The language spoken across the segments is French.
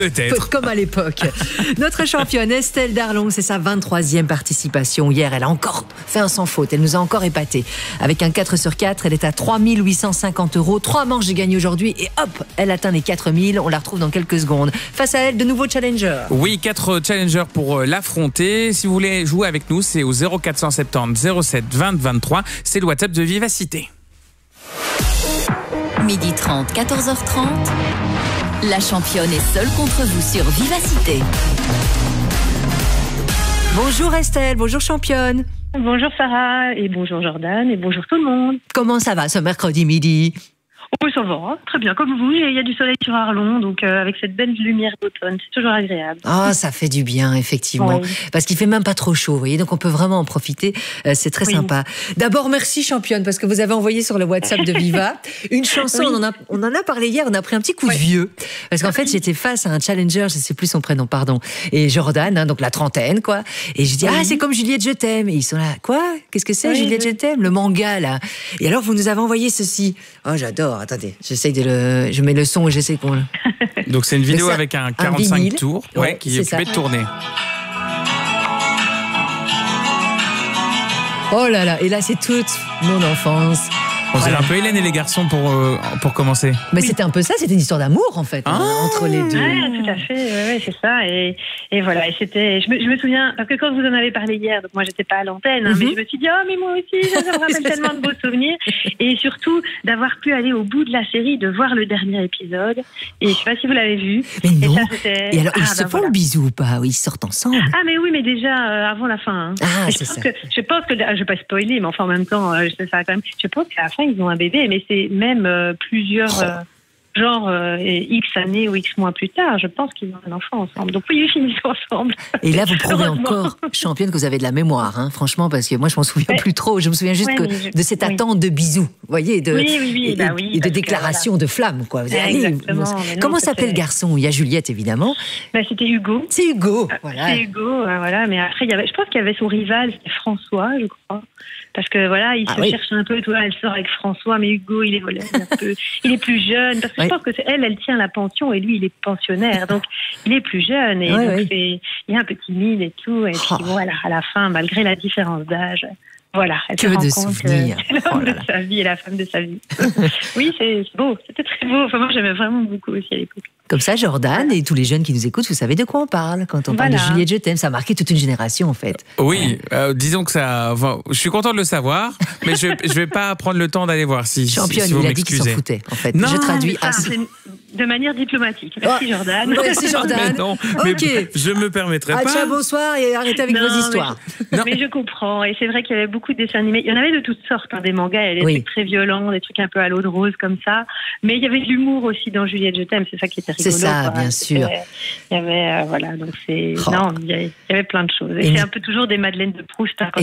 Peut-être. Comme à l'époque. Notre championne Estelle Darlong, c'est sa 23e participation. Hier, elle a encore fait un sans faute. Elle nous a encore épaté. Avec un 4 sur 4, elle est à 3 850 €. 3 manches de gagné aujourd'hui et hop, elle atteint les 4 000. On la retrouve dans quelques secondes. Face à elle, de nouveaux challengers. Oui, 4 challengers pour l'affronter. Si vous voulez jouer avec nous, c'est au 0470 07 20 23. C'est le WhatsApp de Vivacité. 12h30, 14h30. La championne est seule contre vous sur Vivacité. Bonjour Estelle, bonjour championne. Bonjour Sarah, et bonjour Jordan, et bonjour tout le monde. Comment ça va ce mercredi midi ? Oh, ça va, très bien, comme vous, il y a du soleil sur Arlon, donc avec cette belle lumière d'automne, c'est toujours agréable. Ah, ça fait du bien, effectivement, parce qu'il fait même pas trop chaud, vous voyez, donc on peut vraiment en profiter, c'est très sympa. D'abord, merci championne, parce que vous avez envoyé sur le WhatsApp de Viva une chanson, on en a parlé hier, on a pris un petit coup de vieux, parce qu'en fait, j'étais face à un challenger, je sais plus son prénom, pardon, et Jordan, hein, donc la trentaine, quoi, et je dis, ah, c'est comme Juliette, je t'aime, et ils sont là, quoi ? Qu'est-ce que c'est, Juliette, je t'aime ? Le manga, là. Et alors, vous nous avez envoyé ceci. Oh, j'adore. Attendez, je mets le son et j'essaie qu'on... Donc c'est une vidéo avec un 45 tours qui est occupé de tourner. Oh là là, et là c'est toute mon enfance. On dirait un peu Hélène et les garçons pour commencer. Mais c'était un peu ça, c'était une histoire d'amour en fait, entre les deux. Oui, tout à fait, c'est ça. Et voilà, et c'était, je me souviens, parce que quand vous en avez parlé hier, donc moi j'étais pas à l'antenne, mais je me suis dit, oh mais moi aussi, ça me rappelle tellement de beaux souvenirs. Et surtout, d'avoir pu aller au bout de la série, de voir le dernier épisode. Et je sais pas si vous l'avez vu. Mais non. Et alors, ils se font le bisou ou pas ? Oui, ils sortent ensemble. Ah mais oui, mais déjà avant la fin. Hein. Ah, c'est ça. Je pense que, je vais pas spoiler, mais enfin en même temps, je sais ça quand même. Je pense qu'à la fin, ils ont un bébé, mais c'est même plusieurs X années ou X mois plus tard, je pense qu'ils ont un enfant ensemble. Donc oui, ils finissent ensemble. Et là, vous prouvez encore, championne, que vous avez de la mémoire, hein, franchement, parce que moi, je m'en souviens plus trop. Je me souviens juste de cette attente de bisous, vous voyez, et de déclaration de flamme, quoi. Vous allez, comment s'appelait le garçon ? Il y a Juliette, évidemment. C'était Hugo. C'est Hugo, voilà. C'est Hugo, voilà. Mais après, je pense qu'il y avait son rival, c'était François, je crois. Parce que voilà, il se cherche un peu, elle sort avec François, mais Hugo, il est plus jeune. Parce que je pense que elle tient la pension et lui, il est pensionnaire. Donc, il est plus jeune et donc il est un peu timide et tout. Et puis voilà, à la fin, malgré la différence d'âge, voilà, elle se rend compte que c'est l'homme de sa vie et la femme de sa vie. Oui, c'est beau, c'était très beau. Enfin, moi, j'aimais vraiment beaucoup aussi à l'époque. Comme ça, Jordan et tous les jeunes qui nous écoutent, vous savez de quoi on parle quand on parle de Juliette, je t'aime. Ça a marqué toute une génération, en fait. Oui, disons que ça... Enfin, je suis content de le savoir, mais je vais pas prendre le temps d'aller voir si championne, si vous il a dit qu'il s'en foutait, en fait. Non, je traduis de manière diplomatique. Merci, Jordan. Merci, Jordan. Mais non, mais je me permettrai pas. Ciao, bonsoir et arrêtez avec vos histoires. Mais je comprends. Et c'est vrai qu'il y avait beaucoup de dessins animés. Il y en avait de toutes sortes, des mangas. Il y avait des trucs très violents, des trucs un peu à l'eau de rose comme ça. Mais il y avait de l'humour aussi dans Juliette, je t'aime. C'est ça qui était rigolo. C'est ça, bien sûr. Il y avait, voilà, donc c'est... Non, il y avait plein de choses. Et c'est un peu toujours des Madeleines de Proust, hein,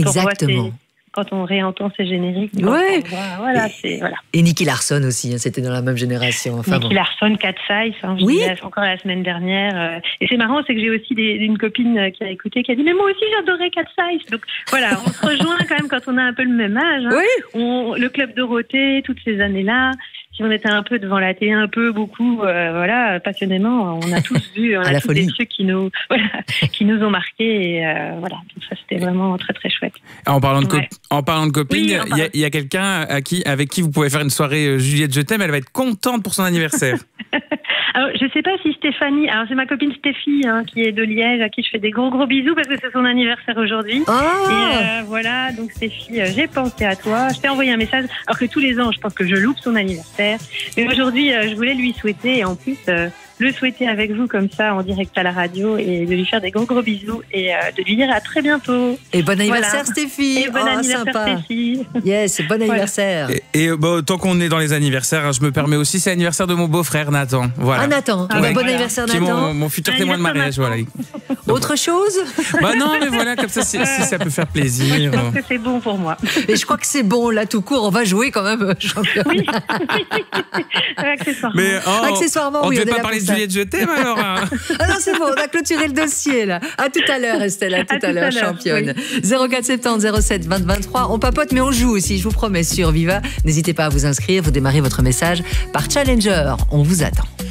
quand on réentend ces génériques. Voilà. Et Nicky Larson aussi, hein, c'était dans la même génération. Enfin, Nicky Larson, Cat Size, je disais encore la semaine dernière. Et c'est marrant, c'est que j'ai aussi une copine qui a écouté, qui a dit « Mais moi aussi, j'adorais Cat Size ». Donc voilà, on se rejoint quand même quand on a un peu le même âge. Hein. Le Club Dorothée, toutes ces années-là. Si on était un peu devant la télé, beaucoup, passionnément, on a tous vu, on a tous des trucs qui nous ont marqués. Et voilà, donc ça c'était vraiment très très chouette. En parlant de copines, il y a quelqu'un avec qui vous pouvez faire une soirée Juliette, je t'aime. Elle va être contente pour son anniversaire. Alors, je sais pas si Stéphanie, alors c'est ma copine Stéphie, hein, qui est de Liège, à qui je fais des gros bisous parce que c'est son anniversaire aujourd'hui. Et voilà, donc Stéphie, j'ai pensé à toi. Je t'ai envoyé un message, alors que tous les ans, je pense que je loupe son anniversaire. Mais aujourd'hui, je voulais lui souhaiter, et en plus, le souhaiter avec vous comme ça, en direct à la radio, et de lui faire des gros bisous, et de lui dire à très bientôt. Et bon anniversaire, Stéphie. Et bon anniversaire, sympa. Stéphie. Yes, bon anniversaire. Et tant qu'on est dans les anniversaires, je me permets aussi, c'est l'anniversaire de mon beau-frère Nathan. Voilà. Ah, Nathan. Bon anniversaire, Nathan. Qui est mon futur témoin de mariage. Voilà. Autre chose ? Non, mais voilà, comme ça, si ça peut faire plaisir. Moi, je pense que c'est bon pour moi. Et je crois que c'est bon, là, tout court. On va jouer quand même, champion. Oui. Accessoirement. Mais, accessoirement, on oui. ne devait pas parler de Juliette, je t'aime alors. Ah non, c'est bon, on a clôturé le dossier, là. À tout à l'heure, Estelle, à tout à l'heure, championne. 0470 07 20 23. On papote, mais on joue aussi, je vous promets, sur Viva. N'hésitez pas à vous inscrire, vous démarrez votre message par Challenger. On vous attend.